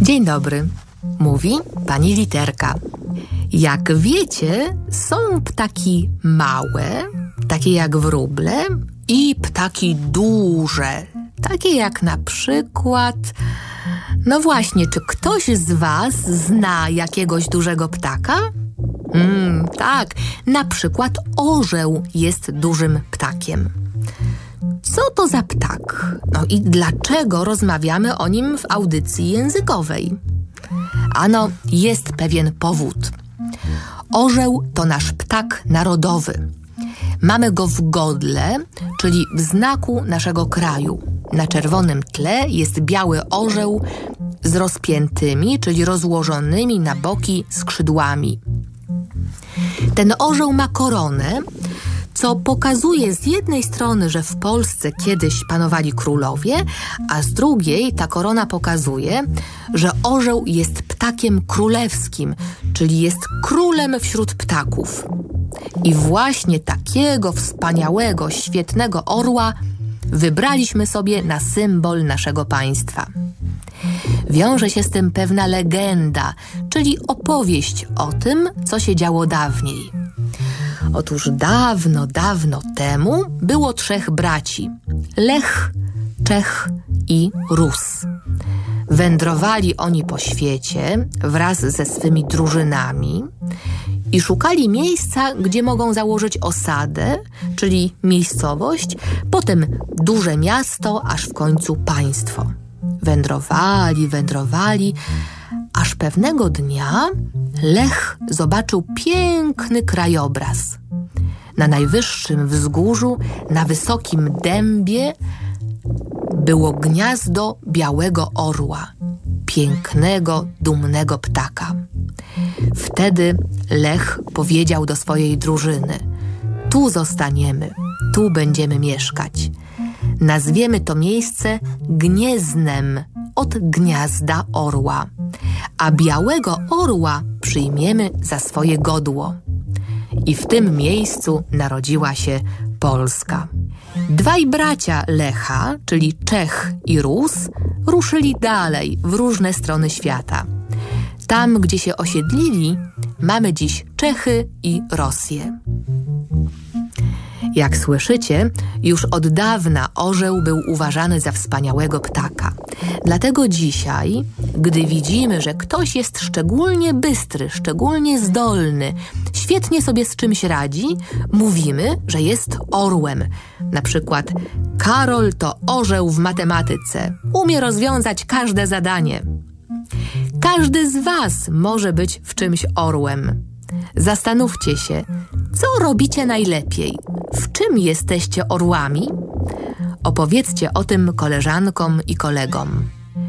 Dzień dobry, mówi pani Literka. Jak wiecie, są ptaki małe, takie jak wróble, i ptaki duże, takie jak na przykład... No właśnie, czy ktoś z was zna jakiegoś dużego ptaka? Tak, na przykład orzeł jest dużym ptakiem. Co to za ptak? No i dlaczego rozmawiamy o nim w audycji językowej? Ano, jest pewien powód. Orzeł to nasz ptak narodowy. Mamy go w godle, czyli w znaku naszego kraju. Na czerwonym tle jest biały orzeł z rozpiętymi, czyli rozłożonymi na boki skrzydłami. Ten orzeł ma koronę, co pokazuje z jednej strony, że w Polsce kiedyś panowali królowie, a z drugiej ta korona pokazuje, że orzeł jest ptakiem królewskim, czyli jest królem wśród ptaków. I właśnie takiego wspaniałego, świetnego orła wybraliśmy sobie na symbol naszego państwa. Wiąże się z tym pewna legenda, czyli opowieść o tym, co się działo dawniej. Otóż dawno, dawno temu było 3 braci: Lech, Czech i Rus. Wędrowali oni po świecie wraz ze swymi drużynami i szukali miejsca, gdzie mogą założyć osadę, czyli miejscowość, potem duże miasto, aż w końcu państwo. Wędrowali, aż pewnego dnia Lech zobaczył piękny krajobraz. Na najwyższym wzgórzu, na wysokim dębie było gniazdo białego orła, pięknego, dumnego ptaka. Wtedy Lech powiedział do swojej drużyny: tu zostaniemy, tu będziemy mieszkać. Nazwiemy to miejsce Gnieznem, od gniazda orła, a białego orła przyjmiemy za swoje godło. I w tym miejscu narodziła się Polska. 2 bracia Lecha, czyli Czech i Rus, ruszyli dalej w różne strony świata. Tam, gdzie się osiedlili, mamy dziś Czechy i Rosję. Jak słyszycie, już od dawna orzeł był uważany za wspaniałego ptaka. Dlatego dzisiaj, gdy widzimy, że ktoś jest szczególnie bystry, szczególnie zdolny, świetnie sobie z czymś radzi, mówimy, że jest orłem. Na przykład: Karol to orzeł w matematyce. Umie rozwiązać każde zadanie. Każdy z was może być w czymś orłem. Zastanówcie się, co robicie najlepiej? W czym jesteście orłami? Opowiedzcie o tym koleżankom i kolegom.